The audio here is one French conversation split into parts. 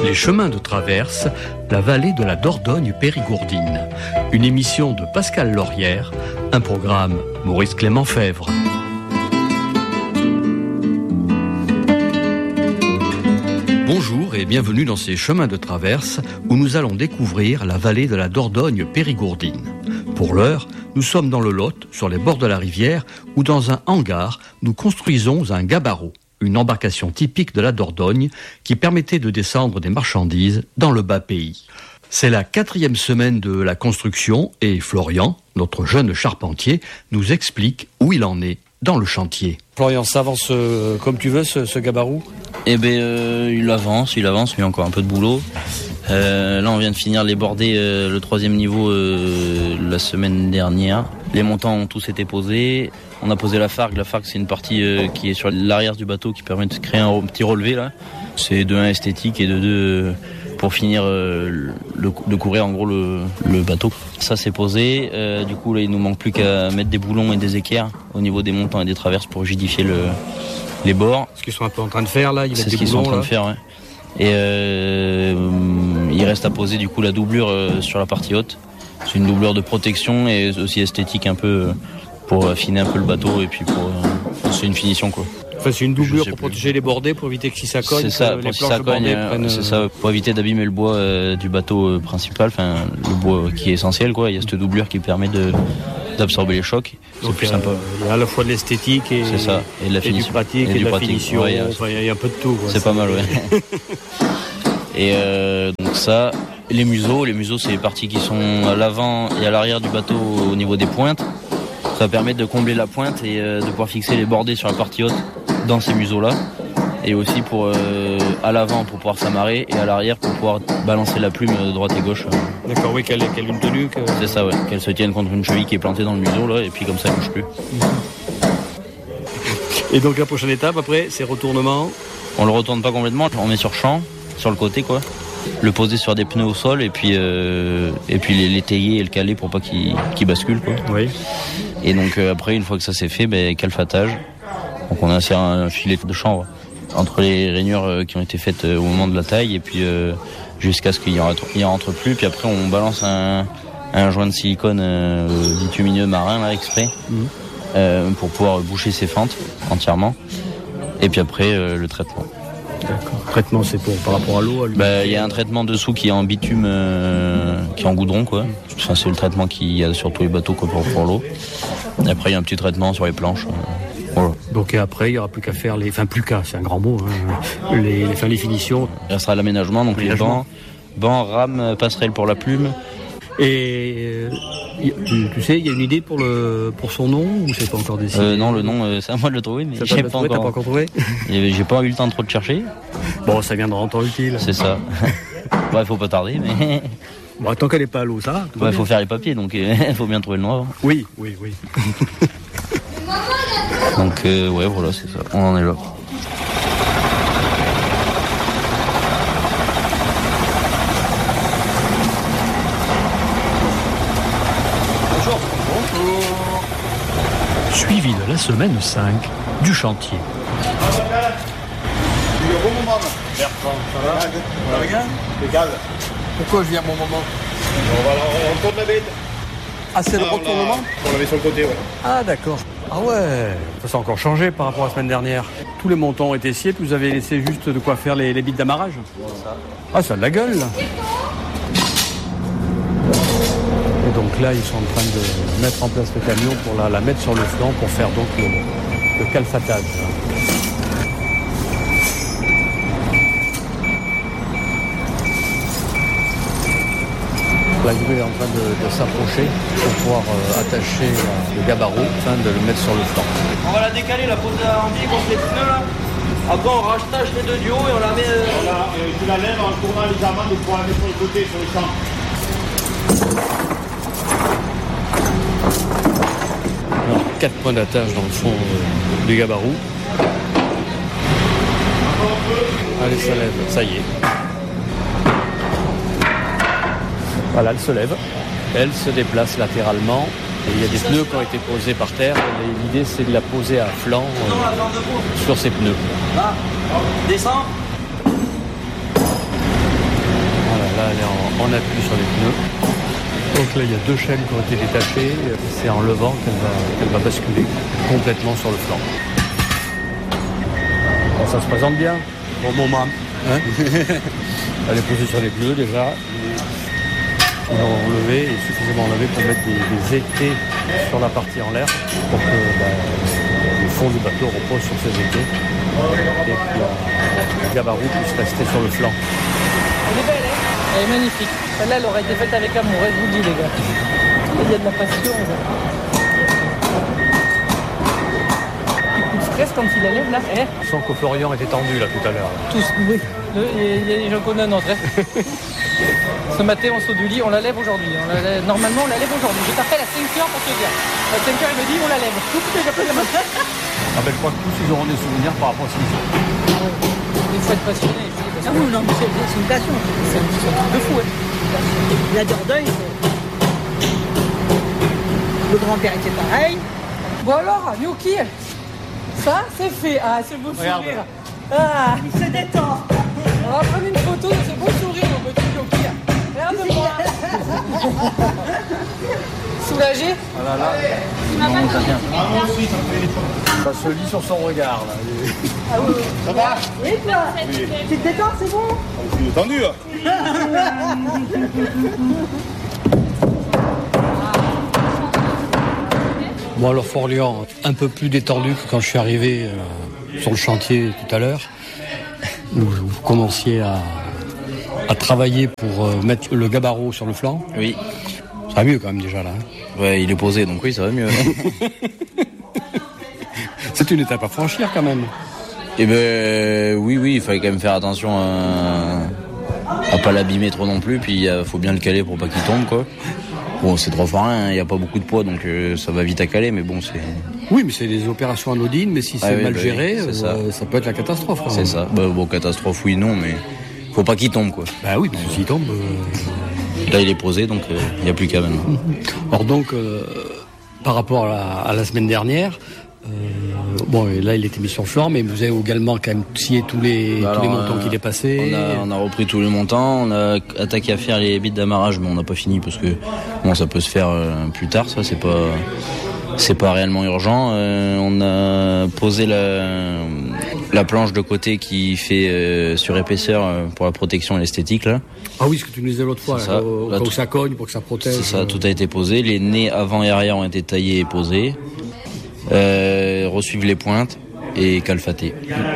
Les chemins de traverse, la vallée de la Dordogne périgourdine. Une émission de Pascal Laurière, un programme Maurice Clément Fèvre. Bonjour et bienvenue dans ces chemins de traverse où nous allons découvrir la vallée de la Dordogne périgourdine. Pour l'heure, nous sommes dans le Lot, sur les bords de la rivière, où dans un hangar, nous construisons un gabarreau, une embarcation typique de la Dordogne qui permettait de descendre des marchandises dans le bas pays. C'est la 4e semaine de la construction et Florian, notre jeune charpentier, nous explique où il en est dans le chantier. Florian, ça avance comme tu veux ce gabarou ? Eh bien, il avance, mais il y a encore un peu de boulot. Là, on vient de finir les bordées, le 3e niveau la semaine dernière. Les montants ont tous été posés. On a posé la fargue. La fargue, c'est une partie qui est sur l'arrière du bateau qui permet de créer un petit relevé là. C'est de 1 esthétique et de 2 pour finir de couvrir en gros le bateau. Ça c'est posé. Du coup là, il nous manque plus qu'à mettre des boulons et des équerres au niveau des montants et des traverses pour rigidifier les bords. Ce qu'ils sont un peu en train de faire là, c'est ce qu'ils sont en train de faire, ouais. Et il reste à poser du coup la doublure sur la partie haute. C'est une doublure de protection et aussi esthétique un peu pour affiner un peu le bateau et puis c'est une finition quoi. Enfin, c'est une doublure pour protéger les bordées, pour éviter que si ça cogne, c'est ça, les planches de bordées prennent... C'est ça, pour éviter d'abîmer le bois du bateau principal, enfin le bois qui est essentiel quoi. Il y a cette doublure qui permet d'absorber les chocs. Donc, c'est plus sympa. Il y a à la fois de l'esthétique et, c'est ça, et de la finition. Et du pratique et de la finition. Ouais, il y a un peu de tout. Quoi. C'est pas mal, ouais. Et donc ça, les museaux, c'est les parties qui sont à l'avant et à l'arrière du bateau au niveau des pointes. Ça permet de combler la pointe et de pouvoir fixer les bordées sur la partie haute dans ces museaux-là. Et aussi pour à l'avant pour pouvoir s'amarrer et à l'arrière pour pouvoir balancer la plume de droite et gauche. D'accord, oui, qu'elle ait une tenue. C'est ça, ouais. Qu'elle se tienne contre une cheville qui est plantée dans le museau, là, et puis comme ça, elle ne bouge plus. Et donc la prochaine étape, après, c'est retournement. On le retourne pas complètement, on met sur champ, sur le côté, quoi. Le poser sur des pneus au sol et puis l'étayer et le caler pour pas qu'il bascule, quoi. Oui. Et donc après, une fois que ça c'est fait, calfatage. Donc on insère un filet de chanvre entre les rainures qui ont été faites au moment de la taille et puis jusqu'à ce qu'il y en rentre plus. Puis après on balance un joint de silicone bitumineux marin là exprès pour pouvoir boucher ses fentes entièrement. Et puis après le traitement. D'accord. Le traitement c'est par rapport à l'eau. Il y a un traitement dessous qui est en bitume, qui est en goudron quoi. Enfin, c'est le traitement qu'il y a sur tous les bateaux quoi, pour l'eau. Et après il y a un petit traitement sur les planches. Voilà. Donc après il n'y aura plus qu'à faire c'est un grand mot, les finitions. Il restera l'aménagement, donc les bancs, rames, passerelles pour la plume. Et tu sais, il y a une idée pour son nom ou c'est pas encore décidé? Non, le nom, c'est à moi de le trouver, mais t'as pas encore trouvé. J'ai pas eu le temps trop de chercher. Bon, ça viendra en temps utile. C'est ça. Il faut pas tarder, mais... Bon, tant qu'elle n'est pas à l'eau, ça va. Il faut faire les papiers, donc il faut bien trouver le nom avant. Oui. Donc, voilà, c'est ça. On en est là. Bonjour. Suivi de la semaine 5 du chantier. Bon moment, Bertrand, ça va bien? Impeccable. Pourquoi je viens à mon moment? On tourne la bête. Ah, c'est le retournement? On la met sur le côté, ouais. Ah, d'accord. Ah ouais, ça a encore changé par rapport à la semaine dernière. Tous les montants ont été sciés, puis vous avez laissé juste de quoi faire les bits d'amarrage. Ah, ça a de la gueule, là. Et donc là, ils sont en train de mettre en place le camion pour la mettre sur le flanc pour faire donc le calfatage. La grue est en train de s'approcher pour pouvoir attacher le gabarreau afin de le mettre sur le flanc. On va la décaler, la poser en biais contre les pneus là. Après on rattache les deux du haut et on la met... Tu la lèves en tournant légèrement pour la mettre sur le côté, sur le champ. Alors, 4 points d'attache dans le fond du gabarreau. Allez, ça lève, ça y est. Voilà, elle se lève, elle se déplace latéralement. Et il y a des pneus qui ont été posés par terre. Et l'idée, c'est de la poser à flanc sur ces pneus. Là, descends. Là, elle est en appui sur les pneus. Donc là, il y a 2 chaînes qui ont été détachées. C'est en levant qu'elle va basculer complètement sur le flanc. Bon, ça se présente bien. Bon moment. Hein. Elle est posée sur les pneus déjà. Ils l'ont enlevé et suffisamment enlevé pour mettre des étais sur la partie en l'air pour que le fond du bateau repose sur ces étais et puis le gabarou puisse rester sur le flanc. Elle est belle, hein. Elle est magnifique. Celle-là, elle aurait été faite avec amour, je vous le dis, les gars. Il y a de la passion. Il stresse quand il la lève, là. Je sens que Florian était tendu, là, tout à l'heure. Tous, oui. Il y a des gens qu'on a notre. Ce matin, on saute du lit, on la lève aujourd'hui. Normalement, on la lève aujourd'hui. Je t'appelle à 5h pour te dire. À 5h, il me dit, on la lève. J'appelle le matin. Ah ben, je crois que tous, ils auront des souvenirs par rapport à ce qu'ils font. Il faut être passionné. Non, mais c'est une passion. C'est un truc de fou, hein. La Dordogne, le grand-père était pareil. Bon alors, Yuki, ça, c'est fait. Ah, ce beau sourire. Ah, Il se détend. on va prendre une photo de ce beau sourire, mon petit Yuki. Regarde-moi. Soulagé? Ça se lit sur son regard, là. Ça va? Et toi? Tu te détends, c'est bon? Je suis détendu, hein. Bon alors Florian, un peu plus détendu que quand je suis arrivé sur le chantier tout à l'heure, où vous commenciez à travailler pour mettre le gabarou sur le flanc. Oui. Ça va mieux quand même déjà là. Hein. Ouais, il est posé, donc oui, ça va mieux. C'est une étape à franchir quand même. Eh ben oui, il fallait quand même faire attention à pas l'abîmer trop non plus, puis il faut bien le caler pour pas qu'il tombe, quoi. Bon, c'est 3x1, il n'y a pas beaucoup de poids, donc ça va vite à caler, mais bon, c'est... Oui, mais c'est des opérations anodines, mais si c'est mal géré, oui, ça peut être la catastrophe. C'est ça. Bah, bon, catastrophe, oui, non, mais faut pas qu'il tombe, quoi. Bah oui, parce que s'il tombe... Là, il est posé, donc il n'y a plus qu'à maintenant. Alors donc, par rapport à la semaine dernière, bon, et là, il était mis sur le flanc, mais vous avez également quand même scié tous les montants qu'il est passé. On a repris tous les montants, on a attaqué à faire les bits d'amarrage, mais on n'a pas fini parce que bon, ça peut se faire plus tard, ça, c'est pas réellement urgent. On a posé la planche de côté qui fait sur épaisseur pour la protection et l'esthétique, là. Ah oui, ce que tu nous disais l'autre fois, là, là, où ça cogne pour que ça protège. C'est ça, tout a été posé. Les nez avant et arrière ont été taillés et posés. Resuivre les pointes et calfater.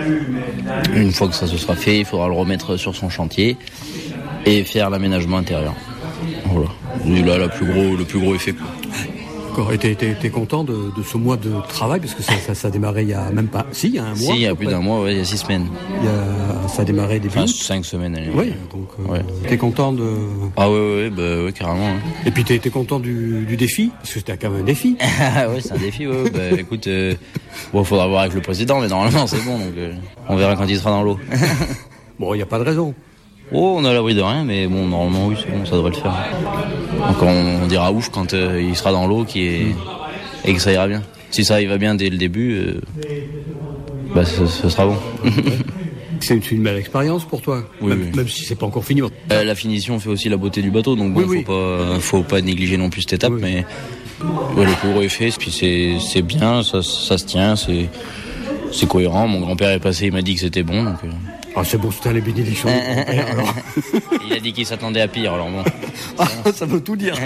Une fois que ça se sera fait, il faudra le remettre sur son chantier et faire l'aménagement intérieur. Voilà. Et là, le plus gros effet. D'accord. Et t'es content de ce mois de travail, parce que ça a démarré il y a même pas... Si, il y a un mois. Si, il y a plus d'un mois, ouais, il y a 6 semaines. Ça a démarré début août. 5 semaines. Allez. Oui, donc t'es content de... Ah ouais, carrément. Hein. Et puis t'es content du défi, parce que c'était quand même un défi. Ouais, c'est un défi, ouais. Bah écoute, bon, faudra voir avec le président, mais normalement c'est bon, donc on verra quand il sera dans l'eau. Bon, il n'y a pas de raison. Oh, on est à l'abri de rien, mais bon, normalement, oui, c'est bon, ça devrait le faire. Donc on dira ouf quand il sera dans l'eau et que ça ira bien. Si ça va bien dès le début, bah, ce sera bon. C'est une belle expérience pour toi, oui, même si c'est pas encore fini. La finition fait aussi la beauté du bateau, donc bon, faut pas négliger non plus cette étape, mais ouais, le plus gros effet, puis c'est bien, ça se tient, c'est cohérent. Mon grand-père est passé, il m'a dit que c'était bon, donc... Ah, c'est bon, c'était les bénédictions du grand-père, alors. Il a dit qu'il s'attendait à pire, alors bon. Ah, ça veut tout dire.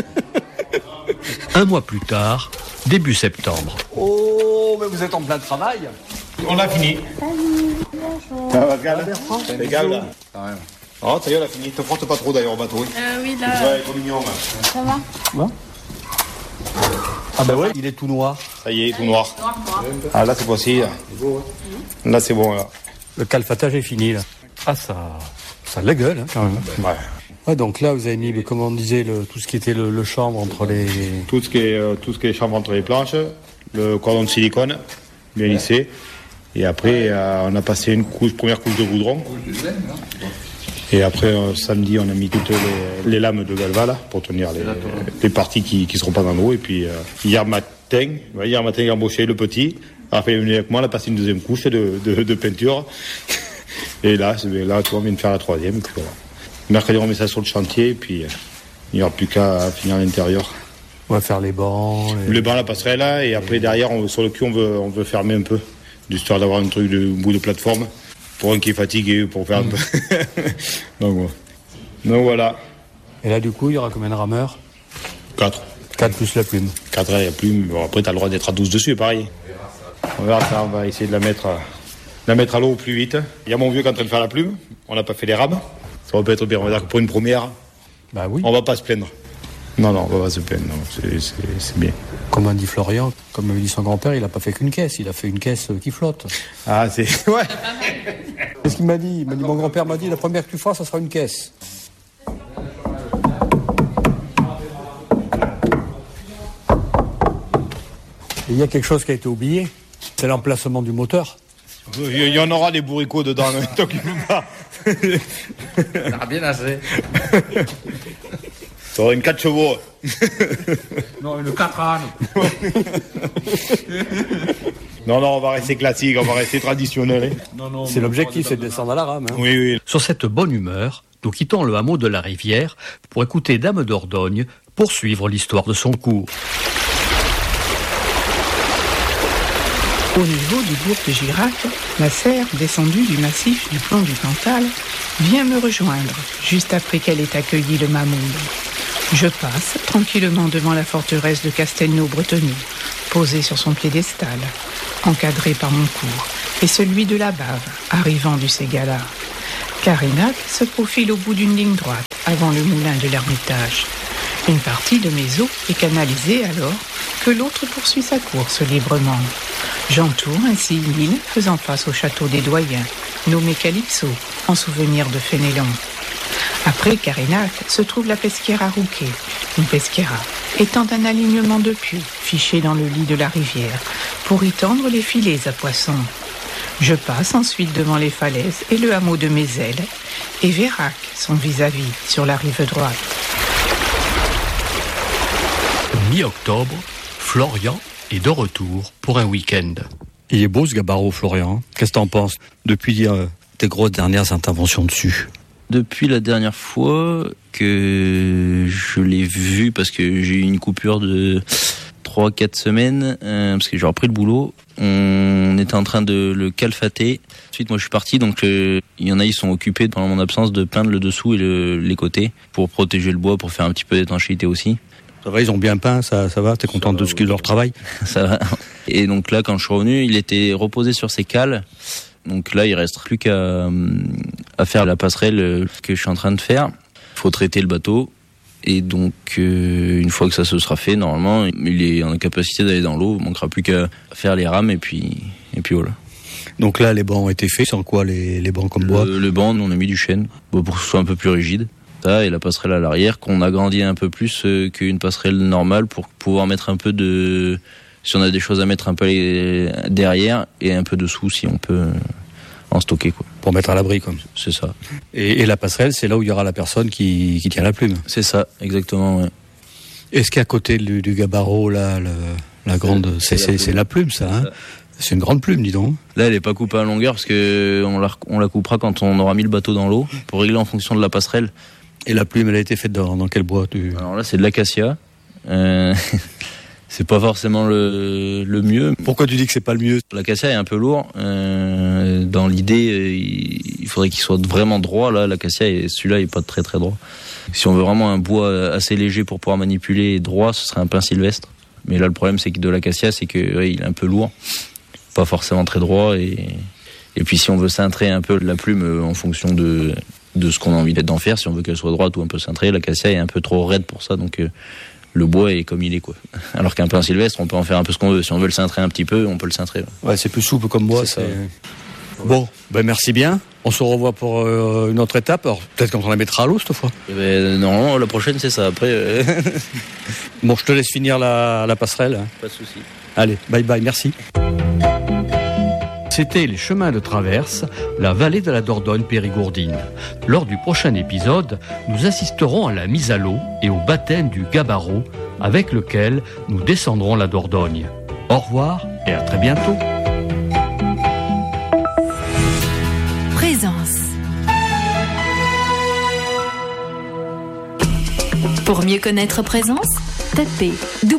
Un mois plus tard, début septembre. Oh, mais vous êtes en plein travail. On a fini. Ça va, regarde. Regarde là. Oh, ça y est, on a fini. Te frotte pas trop d'ailleurs au bateau. Oui, là. Ouais, trop mignon. Ça va. Ah ben ouais, il est tout noir. Ça y est, tout noir. Ah là, c'est possible. Là, c'est bon, là. Le calfatage est fini, là. Ah, ça a de la gueule, hein, quand même. Ouais. Ouais, donc là, vous avez mis, comme on disait, tout ce qui était le chanvre entre les... Tout ce qui est chanvre entre les planches, le cordon de silicone, bien lissé. Et après, on a passé une première couche de goudron. Et après, samedi, on a mis toutes les lames de Galva, là, pour tenir les parties qui ne seront pas dans l'eau. Et puis, hier matin, j'ai embauché le petit. Après, il est venu avec moi, on a passé une deuxième couche de peinture. Et là, tu vois, on vient de faire la troisième. Et puis voilà. Mercredi, on met ça sur le chantier, et puis il n'y aura plus qu'à finir l'intérieur. On va faire les bancs. Les bancs, la passerelle, là, et après, derrière, sur le cul, on veut fermer un peu, histoire d'avoir un truc de bout de plateforme, pour un qui est fatigué, pour faire un peu. Donc voilà. Et là, du coup, il y aura combien de rameurs? 4. 4 plus la plume. 4 et la plume. Bon, après, tu as le droit d'être à 12 dessus, pareil. On verra ça, on va essayer de la mettre à l'eau au plus vite. Il y a mon vieux qui est en train de faire la plume. On n'a pas fait les rames. Ça va pas être bien. On va dire que pour une première, bah oui. On va pas se plaindre. Non, on va pas se plaindre. Non, c'est bien. Comme a dit Florian, comme avait dit son grand-père, il n'a pas fait qu'une caisse. Il a fait une caisse qui flotte. Ah, c'est... Ouais. C'est ce qu'il m'a dit. Mon grand-père m'a dit, la première que tu feras, ça sera une caisse. Et il y a quelque chose qui a été oublié. C'est l'emplacement du moteur. Il y en aura des bourricots dedans, ne t'occupe pas. Ça a bien assez. Ça aura une 4 chevaux. Non, une 4 ânes. Non, on va rester classique, on va rester traditionnel. C'est l'objectif, c'est de descendre à la rame. Hein. Oui. Sur cette bonne humeur, nous quittons le hameau de la Rivière pour écouter Dame Dordogne poursuivre l'histoire de son cours. Au niveau du bourg de Girac, la serre, descendue du massif du plomb du Cantal, vient me rejoindre, juste après qu'elle ait accueilli le Mamoun. Je passe tranquillement devant la forteresse de Castelnau-Bretenoux, posée sur son piédestal, encadré par mon cours, et celui de la Bave, arrivant du Ségala. Carinac se profile au bout d'une ligne droite, avant le moulin de l'Ermitage. Une partie de mes eaux est canalisée alors que l'autre poursuit sa course librement. J'entoure ainsi une île faisant face au château des Doyens, nommé Calypso, en souvenir de Fénélon. Après Carinac se trouve la Peschiera Rouquet, une peschiera étant un alignement de pieux fiché dans le lit de la rivière pour y tendre les filets à poissons. Je passe ensuite devant les falaises et le hameau de Mézelles et Vérac, son vis-à-vis, sur la rive droite. Mi-octobre, Florian est de retour pour un week-end. Il est beau ce gabareau, Florian. Qu'est-ce que t'en penses depuis tes grosses dernières interventions dessus? Depuis la dernière fois que je l'ai vu, parce que j'ai eu une coupure de 3-4 semaines, parce que j'ai repris le boulot, on était en train de le calfater. Ensuite, moi je suis parti, donc il y en a, ils sont occupés pendant mon absence de peindre le dessous et les côtés pour protéger le bois, pour faire un petit peu d'étanchéité aussi. Ça va, ils ont bien peint, ça va, t'es content de ce qu'ils leur travail? Ça va. Et donc là, quand je suis revenu, il était reposé sur ses cales. Donc là, il reste plus qu'à faire la passerelle que je suis en train de faire. Il faut traiter le bateau. Et donc, une fois que ça se sera fait, normalement, il est en capacité d'aller dans l'eau. Il manquera plus qu'à faire les rames et puis voilà. Donc là, les bancs ont été faits. C'est en quoi les bancs comme bois? Le banc, on a mis du chêne pour que ce soit un peu plus rigide. Ça, et la passerelle à l'arrière, qu'on agrandit un peu plus qu'une passerelle normale pour pouvoir mettre un peu de... Si on a des choses à mettre un peu derrière et un peu dessous, si on peut en stocker, quoi. Pour mettre à l'abri, comme. C'est ça. Et la passerelle, c'est là où il y aura la personne qui tient la plume. C'est ça, exactement, ouais. Est-ce qu'à côté du gabareau, là, la grande, c'est la plume, ça, hein? C'est une grande plume, dis donc. Là, elle est pas coupée à longueur parce que on la coupera quand on aura mis le bateau dans l'eau pour régler en fonction de la passerelle. Et la plume, elle a été faite dans quel bois? Alors là, c'est de l'acacia. C'est pas forcément le mieux. Pourquoi tu dis que c'est pas le mieux? L'acacia est un peu lourd. Dans l'idée, il faudrait qu'il soit vraiment droit. Là, l'acacia, celui-là, il est pas très très droit. Si on veut vraiment un bois assez léger pour pouvoir manipuler droit, ce serait un pin sylvestre. Mais là, le problème, c'est que de l'acacia, c'est que il est un peu lourd, pas forcément très droit. Et puis, si on veut cintrer un peu la plume en fonction de ce qu'on a envie d'en faire, si on veut qu'elle soit droite ou un peu cintrée, l'acacia est un peu trop raide pour ça, donc le bois est comme il est, quoi. Alors qu'un pin sylvestre, on peut en faire un peu ce qu'on veut. Si on veut le cintrer un petit peu, on peut le cintrer. Ouais, c'est plus souple comme bois. C'est ça. Bon, merci bien. On se revoit pour une autre étape. Alors peut-être quand on la mettra à l'eau cette fois. Normalement, la prochaine, c'est ça. Après. Bon, je te laisse finir la passerelle. Pas de souci. Allez, bye bye, merci. C'était les chemins de traverse, la vallée de la Dordogne périgourdine. Lors du prochain épisode, nous assisterons à la mise à l'eau et au baptême du gabareau, avec lequel nous descendrons la Dordogne. Au revoir et à très bientôt. Présence. Pour mieux connaître Présence, tapez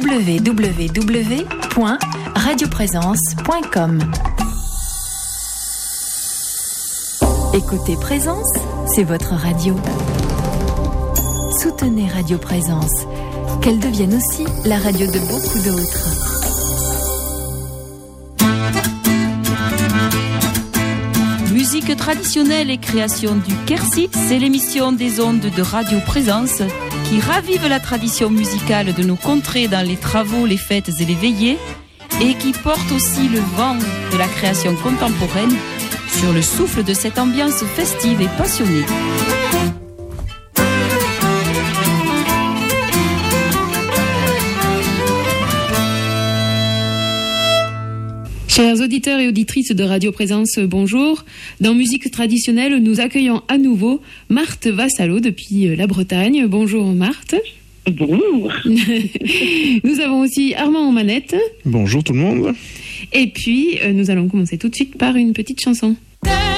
www.radioprésence.com. Écoutez Présence, c'est votre radio. Soutenez Radio Présence, qu'elle devienne aussi la radio de beaucoup d'autres. Musique traditionnelle et création du Quercy, c'est l'émission des ondes de Radio Présence qui ravive la tradition musicale de nos contrées dans les travaux, les fêtes et les veillées et qui porte aussi le vent de la création contemporaine sur le souffle de cette ambiance festive et passionnée. Chers auditeurs et auditrices de Radio Présence, bonjour. Dans Musique traditionnelle, nous accueillons à nouveau Marthe Vassallo depuis la Bretagne. Bonjour Marthe. Bonjour. Nous avons aussi Armand en manette. Bonjour tout le monde. Et puis, nous allons commencer tout de suite par une petite chanson.